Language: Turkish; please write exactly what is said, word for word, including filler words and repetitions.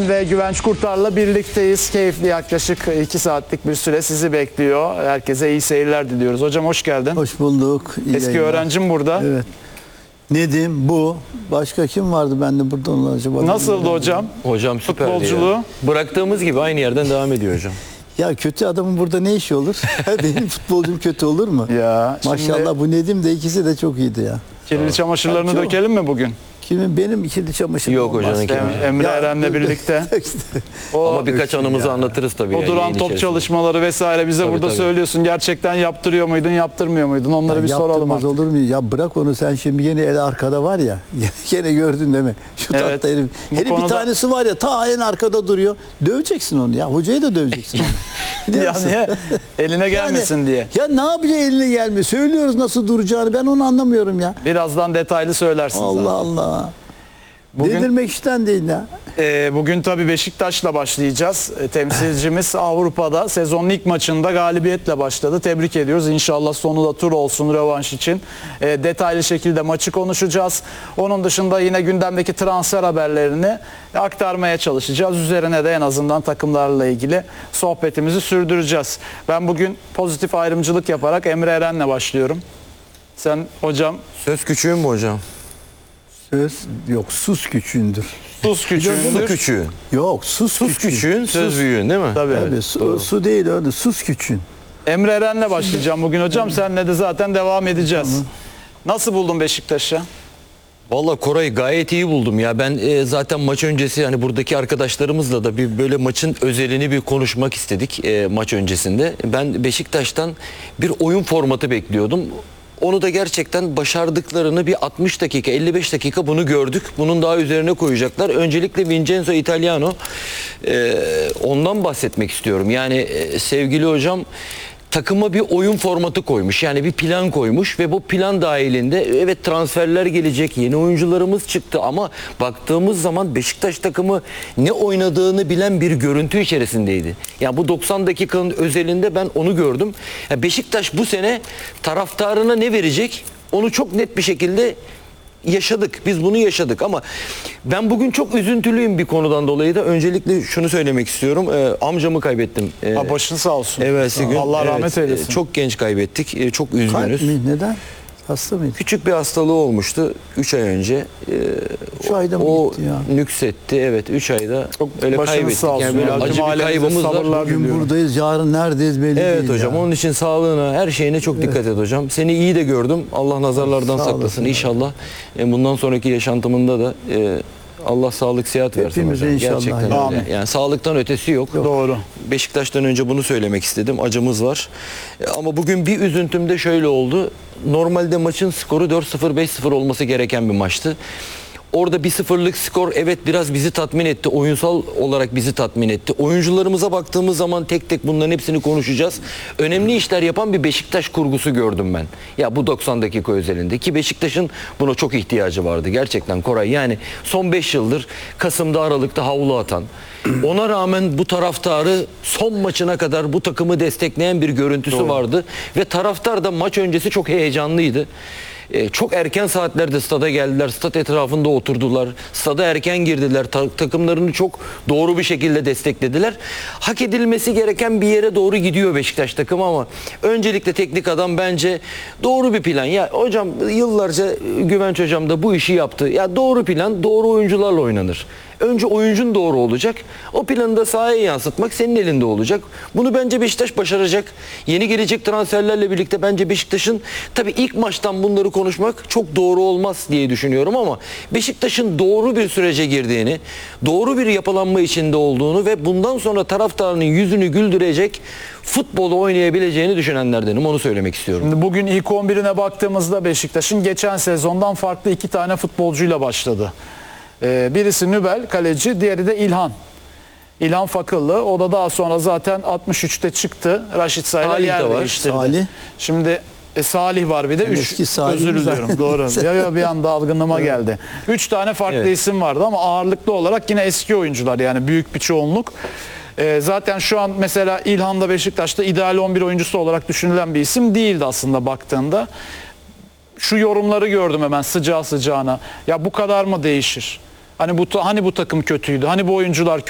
Eren ve Güvenç Kurtar'la birlikteyiz. Keyifli yaklaşık iki saatlik bir süre sizi bekliyor. Herkese iyi seyirler diliyoruz. Hocam hoş geldin. Hoş bulduk. İyi Eski yayınlar. öğrencim burada. Evet. Nedim, bu. Başka kim vardı bende burada onlar acaba? Nasıldı hocam? Hocam süperdi Futbolculuğu. ya. Bıraktığımız gibi aynı yerden devam ediyor hocam. Ya kötü adamın burada ne işi olur? Benim futbolcum kötü olur mu? Ya, Maşallah şimdi bu Nedim de ikisi de çok iyiydi ya. kirli çamaşırlarını Çok- dökelim mi bugün? Kimin? Benim ikili çamaşırım Yok olmaz. hocanın kimi. Em- Emre Ya, Eren'le birlikte. işte. O, Ama birkaç anımızı anlatırız tabii. o ya, duran yayın top içerisinde. çalışmaları vesaire bize Tabii, burada tabii. söylüyorsun. Gerçekten yaptırıyor muydun, yaptırmıyor muydun? Onları bir soralım Yaptırmaz artık. olur mu? Ya bırak onu, sen şimdi yine el arkada var ya. Yine gördün değil mi? Şu Evet. tatlı herif. Bu Herif konuda- bir tanesi var ya, ta en arkada duruyor. Döveceksin onu ya. Hocayı da döveceksin onu. Biliyor Ya musun? niye? Eline gelmesin Yani, diye. Ya ne yapacak eline gelmiyor? Söylüyoruz nasıl duracağını, ben onu anlamıyorum ya. Birazdan detaylı söylersin Allah zaten. Allah. Bugün- Delirmek işten değil ya. Ee, bugün tabii Beşiktaş'la başlayacağız. Ee, temsilcimiz Avrupa'da sezonun ilk maçında galibiyetle başladı. Tebrik ediyoruz. İnşallah sonu da tur olsun rövanş için. Ee, detaylı şekilde maçı konuşacağız. Onun dışında yine gündemdeki transfer haberlerini aktarmaya çalışacağız. Üzerine de en azından takımlarla ilgili sohbetimizi sürdüreceğiz. Ben bugün pozitif ayrımcılık yaparak Emre Eren'le başlıyorum. Sen hocam Söz küçüğün mü hocam? Söz yok, sus küçüğündür. sus Su küçüğündür. küçüğün. Yok, sus, Sus küçüğün, söz büyüğün değil mi? Tabii. Tabii, su, su değil öyle, sus küçüğün. Emre Eren'le başlayacağım bugün hocam. Senle de zaten devam edeceğiz. Nasıl buldun Beşiktaş'ı? Vallahi Koray'ı gayet iyi buldum ya. Ben e, zaten maç öncesi hani buradaki arkadaşlarımızla da bir böyle maçın özelini bir konuşmak istedik e, maç öncesinde. Ben Beşiktaş'tan bir oyun formatı bekliyordum. Onu da gerçekten başardıklarını bir altmış dakika, elli beş dakika bunu gördük. Bunun daha üzerine koyacaklar. Öncelikle Vincenzo Italiano, e, ondan bahsetmek istiyorum. Yani e, sevgili hocam takıma bir oyun formatı koymuş. Yani bir plan koymuş ve bu plan dahilinde evet transferler gelecek, yeni oyuncularımız çıktı ama baktığımız zaman Beşiktaş takımı ne oynadığını bilen bir görüntü içerisindeydi. Yani bu doksan dakikanın özelinde ben onu gördüm. Yani Beşiktaş bu sene taraftarına ne verecek? Onu çok net bir şekilde yaşadık. Biz bunu yaşadık ama ben bugün çok üzüntülüyüm bir konudan dolayı da. Öncelikle şunu söylemek istiyorum. Ee, amcamı kaybettim. Ee, Ha, başın sağ olsun. Evvelsi gün. Allah Evet, rahmet eylesin. e, Çok genç kaybettik. E, Çok üzgünüz. Kalp mi? Neden? Hasta mıydı? Küçük bir hastalığı olmuştu üç ay önce. E, Üç ayda mı o gitti ya? nüksetti. Evet üç ayda öyle başınız kaybettik. sağ olsun Yani böyle ya. acı Tüm bir ailemize kaybımız var. sabırlar Bugün diliyorum. buradayız, yarın neredeyiz belli Evet değil hocam. ya. Onun için sağlığına, her şeyine çok dikkat et hocam. Seni iyi de gördüm. Allah nazarlardan Sağ saklasın olasın. inşallah. E, bundan sonraki yaşantımında da e, Allah sağlık sıhhat versin Hepimize hocam. inşallah. Gerçekten Amin. öyle. Yani sağlıktan ötesi yok. Doğru. Beşiktaş'tan önce bunu söylemek istedim. Acımız var. E, Ama bugün bir üzüntüm de şöyle oldu. Normalde maçın skoru dört sıfır beş sıfır olması gereken bir maçtı. Orada bir sıfırlık skor evet biraz bizi tatmin etti. Oyunsal olarak bizi tatmin etti. Oyuncularımıza baktığımız zaman tek tek bunların hepsini konuşacağız. Önemli işler yapan bir Beşiktaş kurgusu gördüm ben. Ya bu doksan dakika özelinde ki Beşiktaş'ın buna çok ihtiyacı vardı. Gerçekten Koray. Yani son beş yıldır Kasım'da Aralık'ta havlu atan, ona rağmen bu taraftarı son maçına kadar bu takımı destekleyen bir görüntüsü Doğru. vardı. Ve taraftar da maç öncesi çok heyecanlıydı. Ee, çok erken saatlerde stada geldiler. Stat etrafında oturdular. Stada erken girdiler. Ta- takımlarını çok doğru bir şekilde desteklediler. Hak edilmesi gereken bir yere doğru gidiyor Beşiktaş takımı ama öncelikle teknik adam bence doğru bir plan. Ya hocam yıllarca Güvenç hocam da bu işi yaptı. Ya doğru plan doğru oyuncularla oynanır. Önce oyuncun doğru olacak. O planı da sahaya yansıtmak senin elinde olacak. Bunu bence Beşiktaş başaracak. Yeni gelecek transferlerle birlikte bence Beşiktaş'ın tabii ilk maçtan bunları konuşmak çok doğru olmaz diye düşünüyorum ama Beşiktaş'ın doğru bir sürece girdiğini, doğru bir yapılanma içinde olduğunu ve bundan sonra taraftarının yüzünü güldürecek futbolu oynayabileceğini düşünenlerdenim. Onu söylemek istiyorum. Şimdi bugün ilk on birine baktığımızda Beşiktaş'ın geçen sezondan farklı iki tane futbolcuyla başladı. Ee, birisi Nübel kaleci, diğeri de İlhan. İlhan Fakıllı. O da daha sonra zaten altmış üçte çıktı. Raşit Say'la Salih yer de var. değiştirdi. Salih. Şimdi e, Salih var bir de. Üç, eski Salih özür güzel. diliyorum. Doğru. Ya, ya bir anda algınlığıma geldi. Üç tane farklı Evet. isim vardı ama ağırlıklı olarak yine eski oyuncular, yani büyük bir çoğunluk. Ee, zaten şu an mesela İlhan da Beşiktaş'ta ideal on bir oyuncusu olarak düşünülen bir isim değildi aslında baktığında. Şu yorumları gördüm hemen sıcağı sıcağına. Ya bu kadar mı değişir? Hani bu hani bu takım kötüydü. Hani bu oyuncular